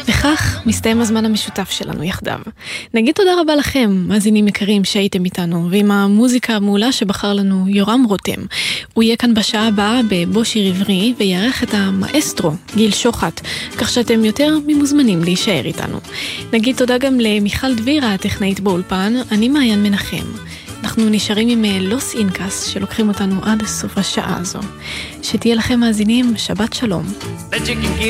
וכך מסתיים הזמן המשותף שלנו יחדיו. נגיד תודה רבה לכם, מאזינים יקרים שהייתם איתנו, ועם המוזיקה המעולה שבחר לנו יורם רותם. הוא יהיה כאן בשעה הבאה בבוא שיר עברי, ויערך את המאסטרו, גיל שוחט, כך שאתם יותר ממוזמנים להישאר איתנו. נגיד תודה גם למיכל דבירה, הטכנאית באולפן, אני מעיין מנחם. אנחנו נשארים עם לוס אינקס שלוקחים אותנו עד סוף השעה הזו. שתהיה לכם מאזינים, שבת שלום.